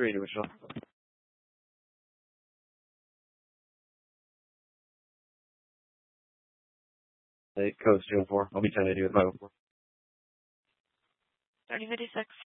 3 to Michelle. Hey, Coast 204. I'll be 1080 with 504. 3056.